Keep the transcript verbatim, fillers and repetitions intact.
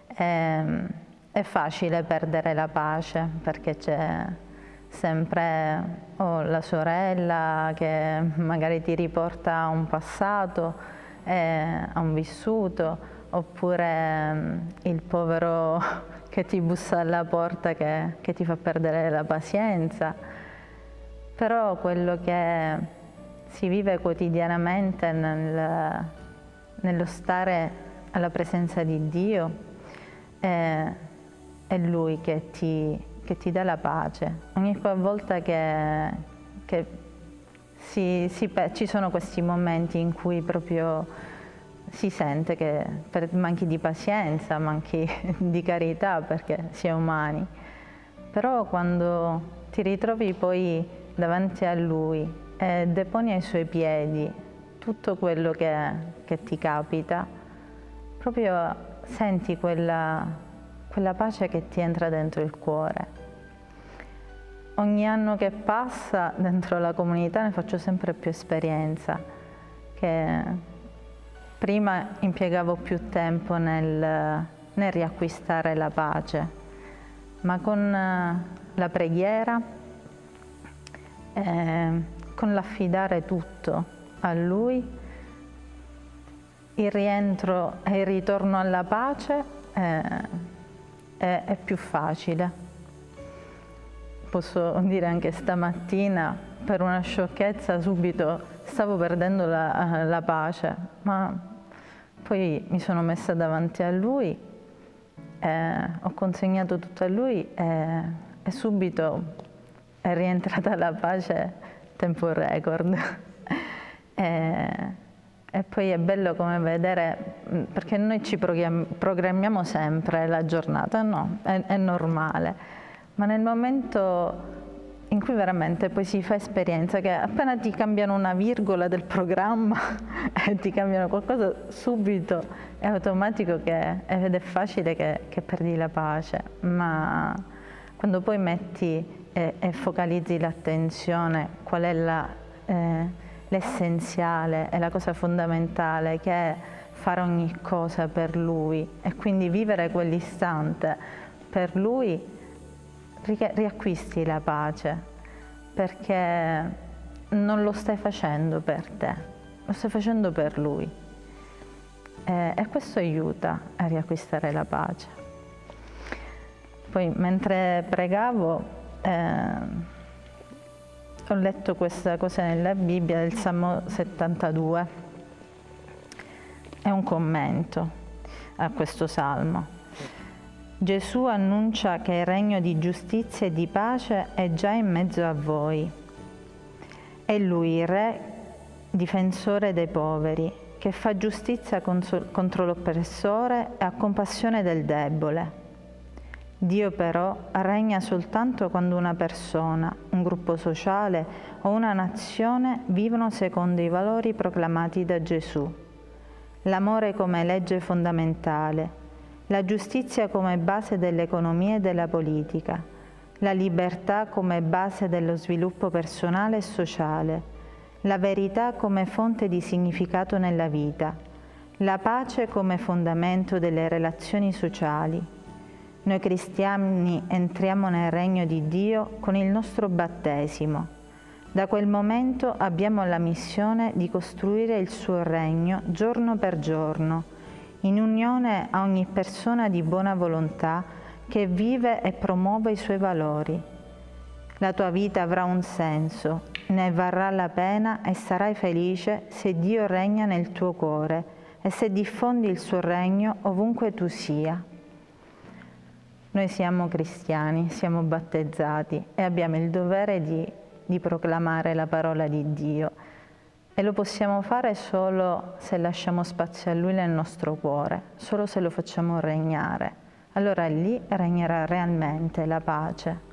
È, è facile perdere la pace perché c'è sempre oh, la sorella che magari ti riporta a un passato, eh, a un vissuto, oppure um, il povero che ti bussa alla porta che, che ti fa perdere la pazienza. Però quello che si vive quotidianamente nel, nello stare alla presenza di Dio è, è Lui che ti, che ti dà la pace. Ogni volta che, che si, si, ci sono questi momenti in cui proprio si sente che per manchi di pazienza, manchi di carità, perché si è umani, però quando ti ritrovi poi davanti a Lui e deponi ai Suoi piedi tutto quello che, che ti capita, proprio senti quella, quella pace che ti entra dentro il cuore. Ogni anno che passa dentro la comunità ne faccio sempre più esperienza, che prima impiegavo più tempo nel, nel riacquistare la pace, ma con la preghiera, eh, con l'affidare tutto a Lui, il rientro e il ritorno alla pace eh, è, è più facile. Posso dire anche stamattina, per una sciocchezza, subito stavo perdendo la, la pace, ma poi mi sono messa davanti a Lui, eh, ho consegnato tutto a Lui e, e subito è rientrata la pace tempo record. e, e poi è bello come vedere, perché noi ci programmiamo sempre la giornata, no, è, è normale, ma nel momento in cui veramente poi si fa esperienza che appena ti cambiano una virgola del programma e ti cambiano qualcosa, subito è automatico che, ed è facile che, che perdi la pace, ma quando poi metti e, e focalizzi l'attenzione, qual è la, eh, l'essenziale e la cosa fondamentale, che è fare ogni cosa per Lui e quindi vivere quell'istante per Lui, riacquisti la pace, perché non lo stai facendo per te, lo stai facendo per Lui e, e questo aiuta a riacquistare la pace. Poi mentre pregavo eh, ho letto questa cosa nella Bibbia del Salmo settantadue, è un commento a questo Salmo. Gesù annuncia che il regno di giustizia e di pace è già in mezzo a voi. È Lui il Re, difensore dei poveri, che fa giustizia contro l'oppressore e ha compassione del debole. Dio però regna soltanto quando una persona, un gruppo sociale o una nazione vivono secondo i valori proclamati da Gesù. L'amore come legge fondamentale, la giustizia come base dell'economia e della politica, la libertà come base dello sviluppo personale e sociale, la verità come fonte di significato nella vita, la pace come fondamento delle relazioni sociali. Noi cristiani entriamo nel regno di Dio con il nostro battesimo. Da quel momento abbiamo la missione di costruire il suo regno giorno per giorno, in unione a ogni persona di buona volontà che vive e promuove i suoi valori. La tua vita avrà un senso, ne varrà la pena e sarai felice se Dio regna nel tuo cuore e se diffondi il suo regno ovunque tu sia. Noi siamo cristiani, siamo battezzati e abbiamo il dovere di, di proclamare la parola di Dio. E lo possiamo fare solo se lasciamo spazio a Lui nel nostro cuore, solo se lo facciamo regnare. Allora lì regnerà realmente la pace.